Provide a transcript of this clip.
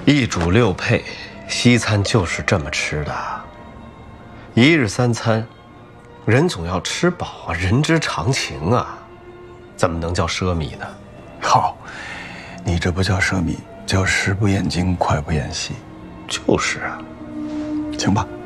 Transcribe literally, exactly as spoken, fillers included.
一主六配，西餐就是这么吃的。一日三餐，人总要吃饱啊，人之常情啊，怎么能叫奢靡呢？ 好，你这不叫奢靡，叫食不厌精，脍不厌细。 就是啊。 行吧。